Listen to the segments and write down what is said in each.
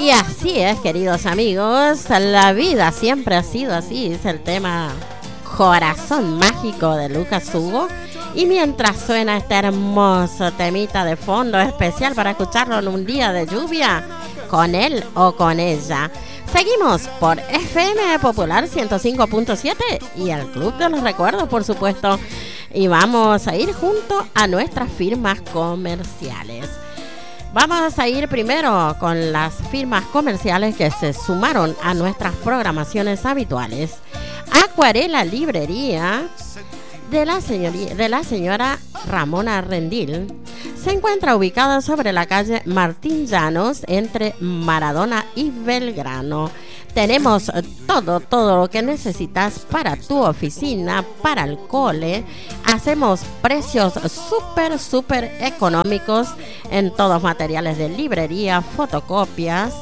Y así es, queridos amigos, la vida siempre ha sido así, es el tema Corazón Mágico de Lucas Hugo. Y mientras suena este hermoso temita de fondo especial para escucharlo en un día de lluvia, con él o con ella, seguimos por FM Popular 105.7 y el Club de los Recuerdos, por supuesto. Y vamos a ir junto a nuestras firmas comerciales. Vamos a ir primero con las firmas comerciales que se sumaron a nuestras programaciones habituales. Acuarela Librería de la señora Ramona Rendil se encuentra ubicada sobre la calle Martín Llanos entre Maradona y Belgrano. Tenemos todo lo que necesitas para tu oficina, para el cole. Hacemos precios súper económicos en todos materiales de librería, fotocopias.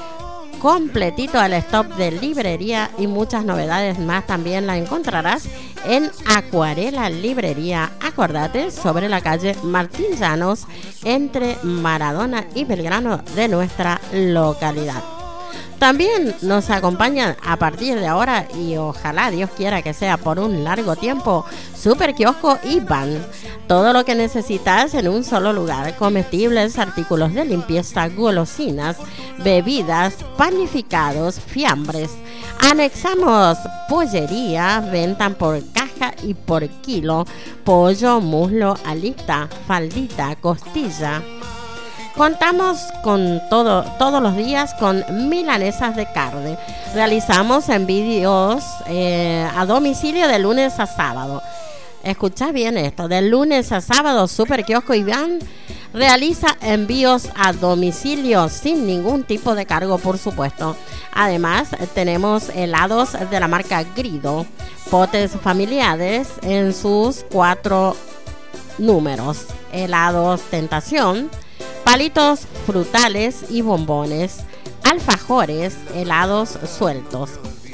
Completito el stock de librería y muchas novedades más también la encontrarás en Acuarela Librería. Acordate, sobre la calle Martín Llanos entre Maradona y Belgrano de nuestra localidad. También nos acompañan a partir de ahora y ojalá Dios quiera que sea por un largo tiempo, Super Kiosco Iván. Todo lo que necesitas en un solo lugar: comestibles, artículos de limpieza, golosinas, bebidas, panificados, fiambres. Anexamos pollería, ventan por caja y por kilo, pollo, muslo, alita, faldita, costilla. Contamos con todos los días con milanesas de carne. Realizamos envíos a domicilio de lunes a sábado. Escucha bien esto: de lunes a sábado, Super Kiosco Iván realiza envíos a domicilio sin ningún tipo de cargo, por supuesto. Además, tenemos helados de la marca Grido, potes familiares en sus 4 números: helados Tentación, palitos frutales y bombones, alfajores, helados sueltos.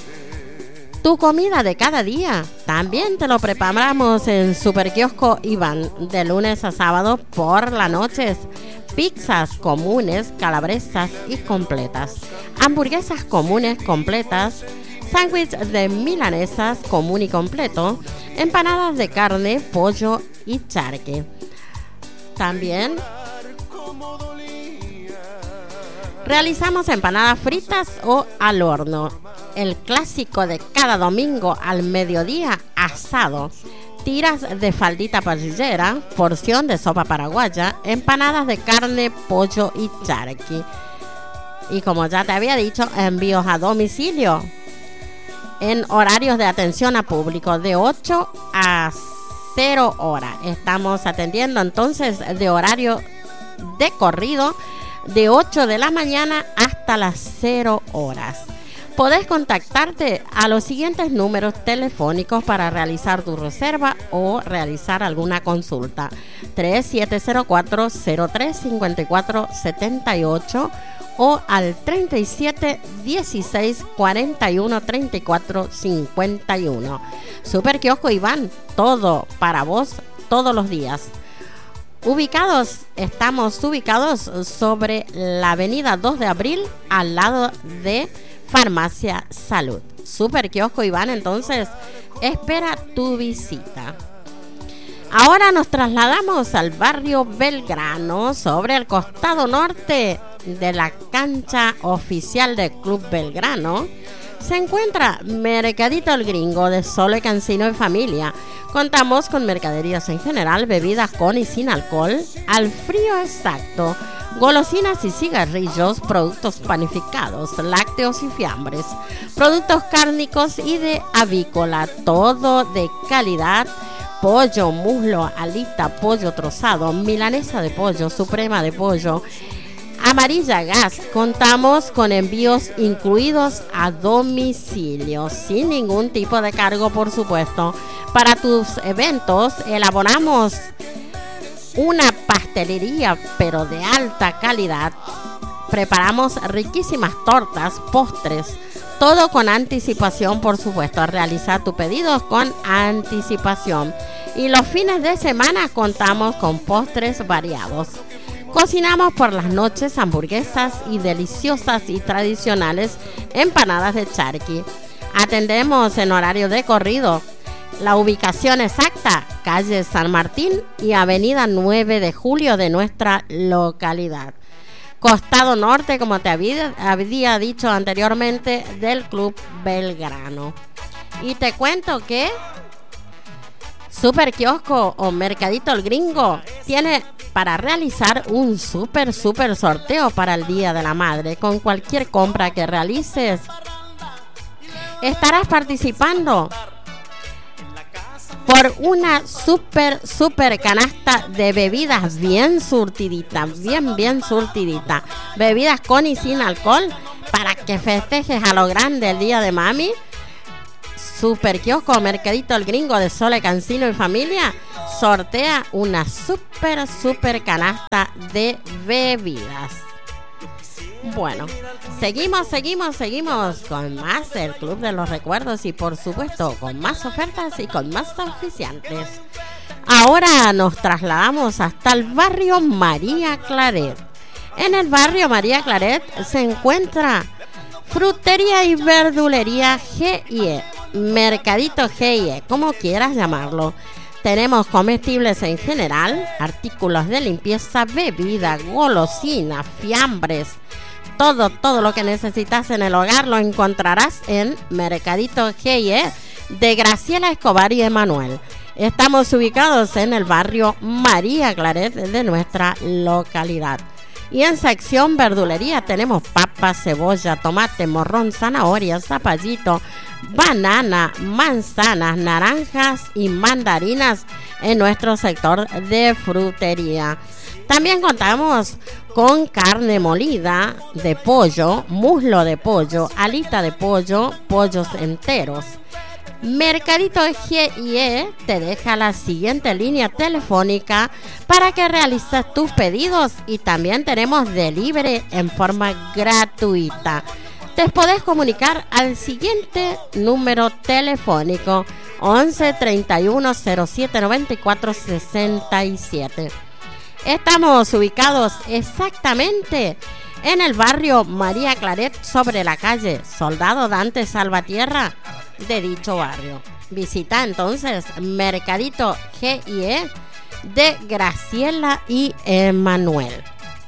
Tu comida de cada día también te lo preparamos en Super Kiosco Iván de lunes a sábado por las noches. Pizzas comunes, calabresas y completas, hamburguesas comunes completas, sándwich de milanesas común y completo, empanadas de carne, pollo y charque. También realizamos empanadas fritas o al horno. El clásico de cada domingo al mediodía, asado. Tiras de faldita parrillera, porción de sopa paraguaya, empanadas de carne, pollo y charqui. Y como ya te había dicho, envíos a domicilio en horarios de atención a público de 8 a 0 horas. Estamos atendiendo entonces de horario de corrido de 8 de la mañana hasta las 0 horas. Podés contactarte a los siguientes números telefónicos para realizar tu reserva o realizar alguna consulta: 3704-035478 o al 37 16 41 34 51. Super Kiosco Iván, todo para vos todos los días. Estamos ubicados sobre la avenida 2 de Abril, al lado de Farmacia Salud. Super Kiosco Iván, entonces, espera tu visita. Ahora nos trasladamos al barrio Belgrano, sobre el costado norte de la cancha oficial del Club Belgrano. Se encuentra Mercadito El Gringo de Sole Cancino y Familia. Contamos con mercaderías en general, bebidas con y sin alcohol, al frío exacto, golosinas y cigarrillos, productos panificados, lácteos y fiambres, productos cárnicos y de avícola, todo de calidad: pollo, muslo, alita, pollo trozado, milanesa de pollo, suprema de pollo, amarilla gas. Contamos con envíos incluidos a domicilio, sin ningún tipo de cargo, por supuesto. Para tus eventos elaboramos una pastelería, pero de alta calidad. Preparamos riquísimas tortas, postres, todo con anticipación, por supuesto. Realizar tu pedido con anticipación. Y los fines de semana contamos con postres variados. Cocinamos por las noches hamburguesas y deliciosas y tradicionales empanadas de charqui. Atendemos en horario de corrido. La ubicación exacta, calle San Martín y avenida 9 de julio de nuestra localidad. Costado norte, como te había dicho anteriormente, del Club Belgrano. Y te cuento que Super Kiosco o Mercadito El Gringo tiene para realizar un super sorteo para el Día de la Madre. Con cualquier compra que realices, estarás participando por una super canasta de bebidas bien surtidita, bien surtidita. Bebidas con y sin alcohol para que festejes a lo grande el Día de Mami. Super Kiosco Mercadito El Gringo de Sole Cancino y familia sortea una super canasta de bebidas. Bueno, seguimos con más el Club de los Recuerdos y por supuesto con más ofertas y con más auspiciantes. Ahora nos trasladamos hasta el barrio María Claret. En el barrio María Claret se encuentra Frutería y Verdulería G&E, Mercadito G&E, como quieras llamarlo. Tenemos comestibles en general, artículos de limpieza, bebida, golosinas, fiambres. Todo lo que necesitas en el hogar lo encontrarás en Mercadito G&E de Graciela Escobar y Emanuel. Estamos ubicados en el barrio María Claret de nuestra localidad. Y en sección verdulería tenemos papa, cebolla, tomate, morrón, zanahoria, zapallito, banana, manzanas, naranjas y mandarinas en nuestro sector de frutería. También contamos con carne molida de pollo, muslo de pollo, alita de pollo, pollos enteros. Mercadito G&E te deja la siguiente línea telefónica para que realices tus pedidos y también tenemos delivery en forma gratuita. Te podés comunicar al siguiente número telefónico 11 31 07 94 67. Estamos ubicados exactamente en el barrio María Claret sobre la calle Soldado Dante Salvatierra de dicho barrio. Visita entonces Mercadito G&E de Graciela y Emanuel.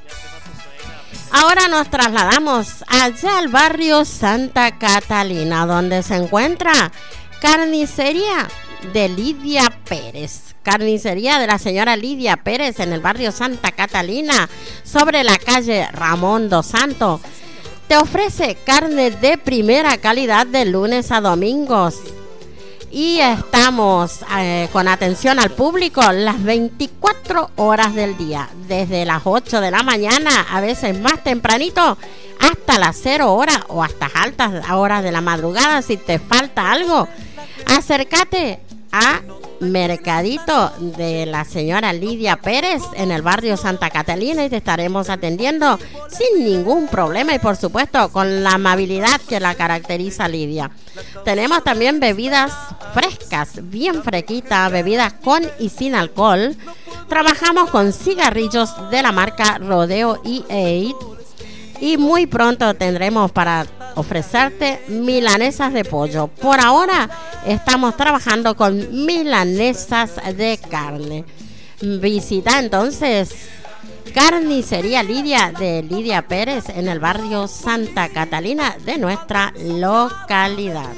Ahora nos trasladamos allá al barrio Santa Catalina, donde se encuentra Carnicería de Lidia Pérez. Carnicería de la señora Lidia Pérez en el barrio Santa Catalina, sobre la calle Ramón dos Santos. Te ofrece carne de primera calidad de lunes a domingos. Y estamos con atención al público las 24 horas del día, desde las 8 de la mañana, a veces más tempranito, hasta las 0 horas o hasta altas horas de la madrugada. Si te falta algo, acércate a Mercadito de la señora Lidia Pérez en el barrio Santa Catalina y te estaremos atendiendo sin ningún problema y por supuesto con la amabilidad que la caracteriza Lidia. Tenemos también bebidas frescas, bien fresquitas, bebidas con y sin alcohol. Trabajamos con cigarrillos de la marca Rodeo y Eid y muy pronto tendremos para ofrecerte milanesas de pollo. Por ahora estamos trabajando con milanesas de carne. Visita entonces Carnicería Lidia de Lidia Pérez en el barrio Santa Catalina de nuestra localidad.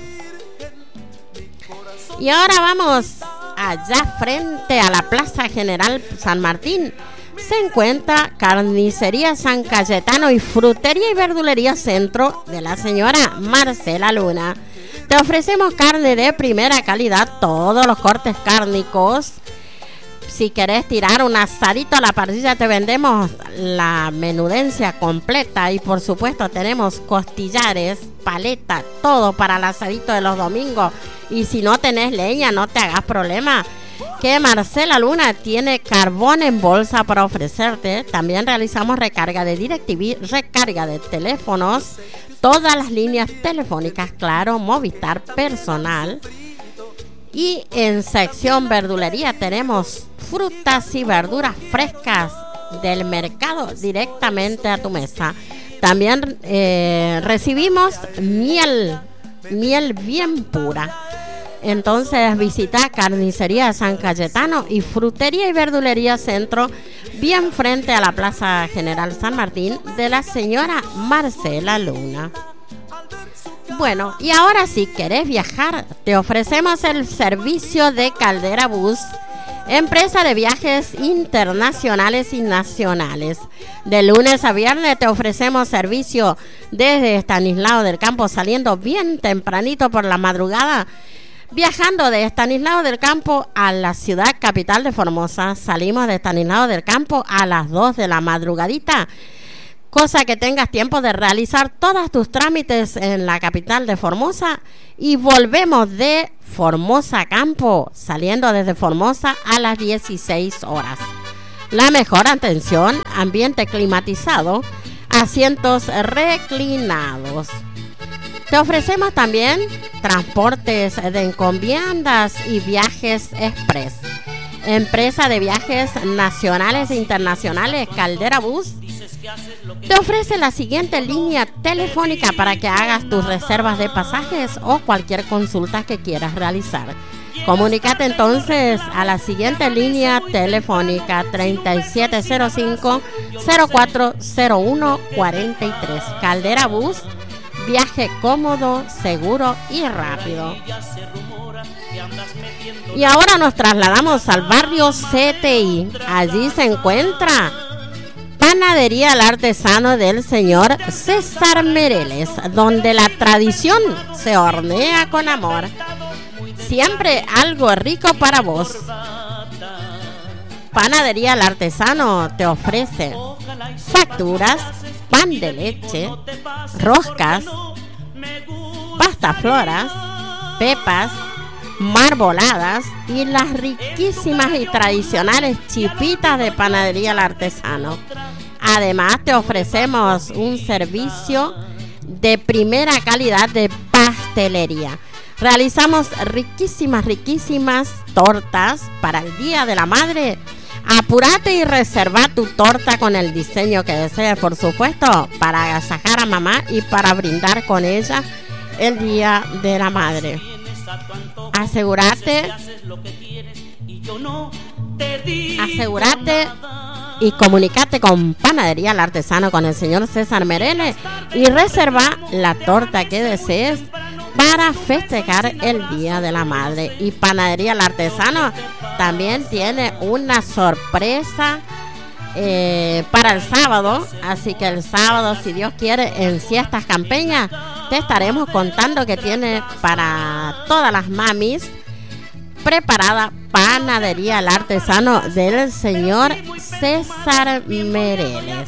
Y ahora vamos allá frente a la Plaza General San Martín. Se encuentra Carnicería San Cayetano y Frutería y Verdulería Centro de la señora Marcela Luna. Te ofrecemos carne de primera calidad, todos los cortes cárnicos. Si querés tirar un asadito a la parrilla, te vendemos la menudencia completa y por supuesto tenemos costillares, paleta, todo para el asadito de los domingos. Y si no tenés leña, no te hagas problema, que Marcela Luna tiene carbón en bolsa para ofrecerte. También realizamos recarga de DirecTV, recarga de teléfonos, todas las líneas telefónicas, Claro, Movistar, Personal. Y en sección verdulería tenemos frutas y verduras frescas del mercado directamente a tu mesa. También recibimos miel bien pura. Entonces visita Carnicería San Cayetano y Frutería y Verdulería Centro, bien frente a la Plaza General San Martín, de la señora Marcela Luna. Bueno, y ahora si querés viajar, te ofrecemos el servicio de Caldera Bus, empresa de viajes internacionales y nacionales. De lunes a viernes te ofrecemos servicio desde Estanislao del Campo, saliendo bien tempranito por la madrugada, viajando de Estanislao del Campo a la ciudad capital de Formosa. Salimos de Estanislao del Campo a las 2 de la madrugadita, cosa que tengas tiempo de realizar todos tus trámites en la capital de Formosa, y volvemos de Formosa Campo, saliendo desde Formosa a las 16 horas. La mejor atención, ambiente climatizado, asientos reclinados. Te ofrecemos también transportes de encomiendas y viajes express. Empresa de viajes nacionales e internacionales Caldera Bus te ofrece la siguiente línea telefónica para que hagas tus reservas de pasajes o cualquier consulta que quieras realizar. Comunícate entonces a la siguiente línea telefónica 3705-040143. Caldera Bus, viaje cómodo, seguro y rápido. Y ahora nos trasladamos al barrio CTI. Allí se encuentra Panadería El Artesano del señor César Mereles, donde la tradición se hornea con amor. Siempre algo rico para vos. Panadería El Artesano te ofrece facturas, pan de leche, roscas, pastafloras, pepas, marboladas y las riquísimas y tradicionales chipitas de Panadería El Artesano. Además te ofrecemos un servicio de primera calidad de pastelería. Realizamos riquísimas tortas para el Día de la Madre. Apúrate y reserva tu torta con el diseño que desees, por supuesto, para agasajar a mamá y para brindar con ella el Día de la Madre. Asegúrate y comunícate con Panadería El Artesano, con el señor César Mereles, y reserva la torta que desees para festejar el Día de la Madre. Y Panadería El Artesano también tiene una sorpresa para el sábado, así que el sábado, si Dios quiere, en Siestas Campeñas, te estaremos contando que tiene para todas las mamis preparada Panadería El Artesano del señor César Mereles.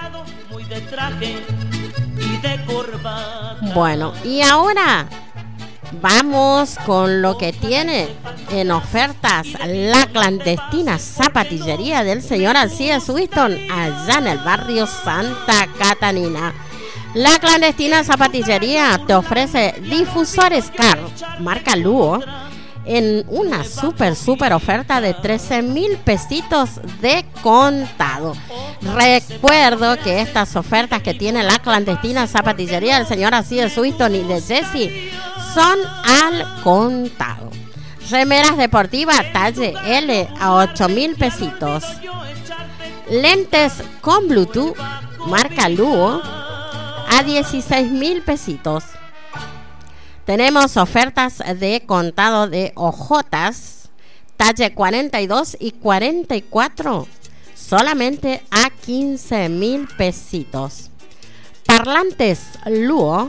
Bueno, y ahora vamos con lo que tiene en ofertas la clandestina zapatillería del señor Alcides Winston, allá en el barrio Santa Catarina. La clandestina zapatillería te ofrece difusores CAR, marca Luo, en una super oferta de 13,000 pesitos de contado. Recuerdo que estas ofertas que tiene la clandestina zapatillería del señor Alcides Winston y de Jessy son al contado. Remeras deportivas talle L a 8,000 pesitos. Lentes con Bluetooth marca Luo a 16,000 pesitos. Tenemos ofertas de contado de ojotas talle 42 y 44 solamente a 15,000 pesitos. Parlantes Luo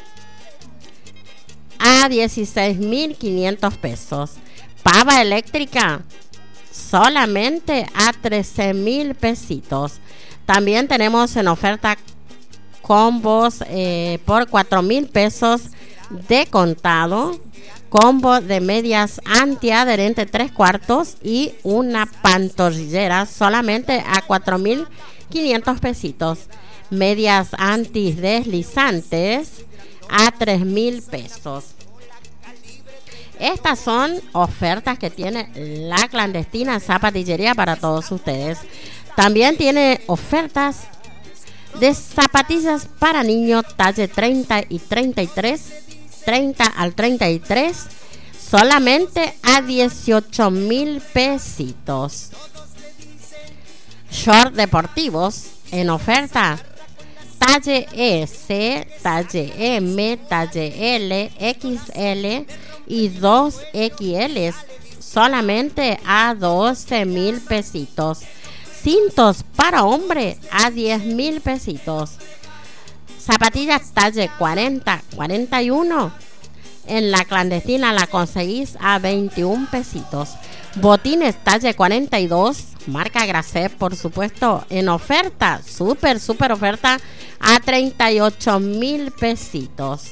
a 16,500 pesos. Pava eléctrica solamente a 13,000 pesitos. También tenemos en oferta combos por 4,000 pesos de contado, combo de medias antiadherente 3/4 y una pantorrillera solamente a 4,500 pesitos. Medias antideslizantes a 3,000 pesos. Estas son ofertas que tiene la clandestina zapatillería para todos ustedes. También tiene ofertas de zapatillas para niños talle 30 y 33, 30 al 33, solamente a 18,000 pesitos. Short deportivos en oferta, talle S, talle M, talle L, XL y 2XL, solamente a 12,000 pesitos. Cintos para hombre a 10,000 pesitos. Zapatillas talle 40, 41. En la clandestina la conseguís a 21 pesitos. Botines talle 42, marca Grasset, por supuesto, en oferta, súper oferta, a 38,000 pesitos.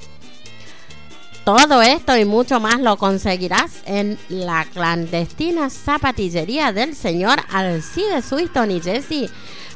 Todo esto y mucho más lo conseguirás en la clandestina zapatillería del señor Alcides Winston y Jesse,